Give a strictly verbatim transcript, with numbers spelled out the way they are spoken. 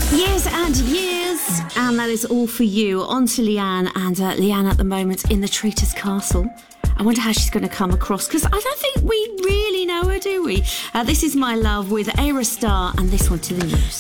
Years and years, and that is all for you. On to Leanne, and uh, Leanne at the moment in the Traitor's Castle. I wonder how she's going to come across, because I don't think we really know her, do we? Uh, this is My Love with Aerostar, and this one to the news.